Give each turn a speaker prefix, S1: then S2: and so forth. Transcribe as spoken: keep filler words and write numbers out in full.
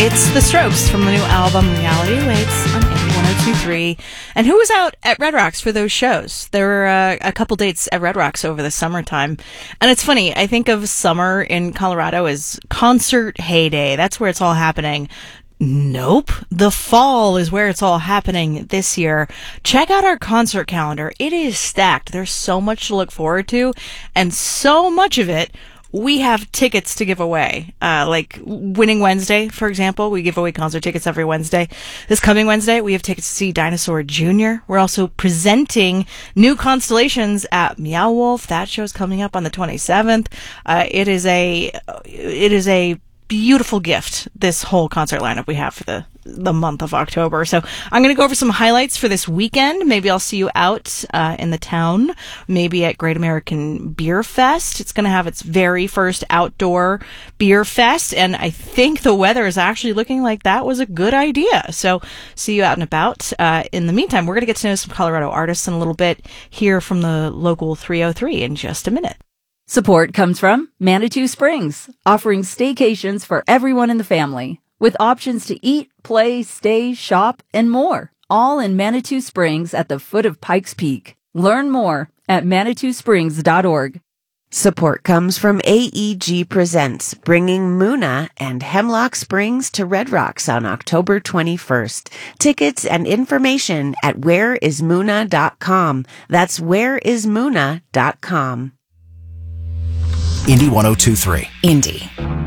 S1: It's The Strokes from the new album Reality Awaits on Indie one oh two point three. And who was out at Red Rocks for those shows? There were uh, a couple dates at Red Rocks over the summertime. And it's funny, I think of summer in Colorado as concert heyday. That's where it's all happening. Nope. The fall is where it's all happening this year. Check out our concert calendar. It is stacked. There's so much to look forward to, and so much of it we have tickets to give away. Uh, like Winning Wednesday, for example, we give away concert tickets every Wednesday. This coming Wednesday, we have tickets to see Dinosaur Junior We're also presenting New Constellations at Meow Wolf. That show's coming up on the twenty-seventh. Uh, it is a, it is a beautiful gift, this whole concert lineup we have for the the month of October. So I'm going to go over some highlights for this weekend. Maybe I'll see you out uh, in the town, maybe at Great American Beer Fest. It's going to have its very first outdoor beer fest, and I think the weather is actually looking like that was a good idea. So see you out and about. Uh, in the meantime, we're going to get to know some Colorado artists in a little bit, hear from the local three oh three in just a minute.
S2: Support comes from Manitou Springs, offering staycations for everyone in the family, with options to eat, play, stay, shop, and more, all in Manitou Springs at the foot of Pikes Peak. Learn more at manitou springs dot org.
S3: Support comes from A E G Presents, bringing Muna and Hemlock Springs to Red Rocks on October twenty-first. Tickets and information at where is muna dot com. That's where is muna dot com.
S4: Indie one oh two point three.
S3: Indie.